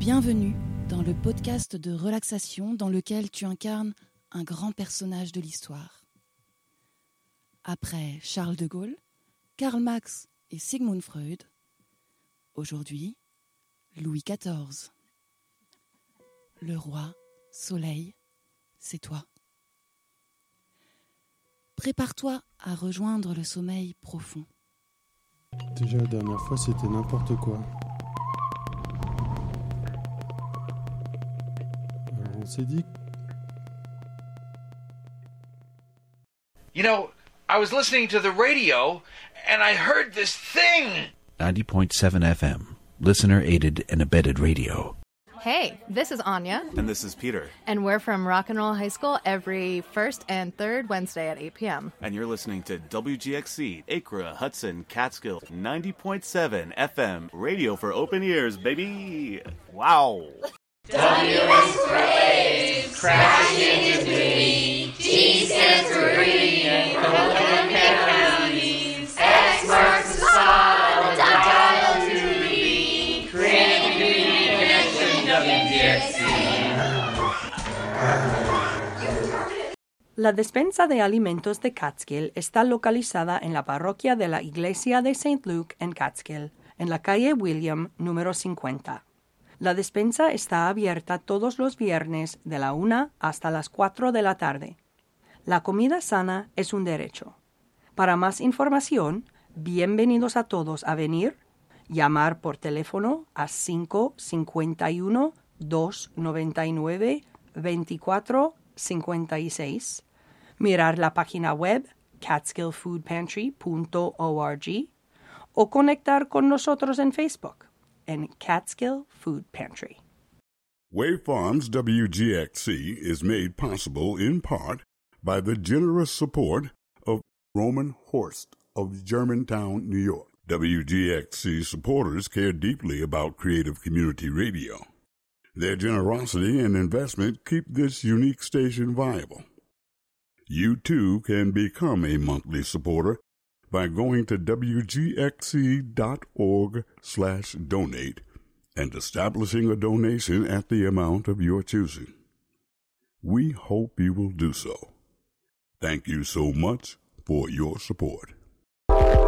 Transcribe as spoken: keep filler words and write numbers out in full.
Bienvenue dans le podcast de relaxation dans lequel tu incarnes un grand personnage de l'histoire. Après Charles de Gaulle, Karl Marx et Sigmund Freud, aujourd'hui, Louis quatorze. Le roi, soleil, c'est toi. Prépare-toi à rejoindre le sommeil profond. Déjà la dernière fois, c'était n'importe quoi. Alors on s'est dit... You know, I was listening to the radio, and I heard this thing! ninety point seven F M, listener-aided and abetted radio. Hey, this is Anya. And this is Peter. And we're from Rock and Roll High School every first and third Wednesday at eight p.m. And you're listening to W G X C, Acra, Hudson, Catskill, ninety point seven F M, radio for open ears, baby. Wow. W is for A's, crashing into three. G stands for green, and golden pepperonis. X marks the spot, the dial to read. Create the new connection, W G X C. La despensa de alimentos de Catskill está localizada en la parroquia de la Iglesia de Saint Luke en Catskill, en la calle William, número cincuenta. La despensa está abierta todos los viernes de la una hasta las cuatro de la tarde. La comida sana es un derecho. Para más información, bienvenidos a todos a venir, llamar por teléfono a cinco cinco uno, dos nueve nueve, dos cuatro cinco seis, mirar la página web catskill food pantry punto org o conectar con nosotros en Facebook en Catskill Food Pantry. Wave Farms W G X C is made possible in part by the generous support of Roman Horst of Germantown, New York. W G X C supporters care deeply about creative community radio. Their generosity and investment keep this unique station viable. You too can become a monthly supporter by going to W G X C dot org slash donate and establishing a donation at the amount of your choosing. We hope you will do so. Thank you so much for your support.